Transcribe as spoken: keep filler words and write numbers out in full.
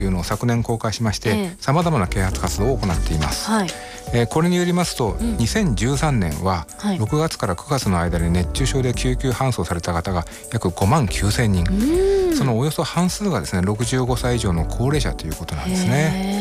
というのを昨年公開しましてさまざまな啓発活動を行っています、はい。えー、これによりますと、うん、にせんじゅうさんねんはろくがつからくがつの間に熱中症で救急搬送された方が約ごまんきゅうせんにん、そのおよそ半数がですねろくじゅうごさい以上の高齢者ということなんですね。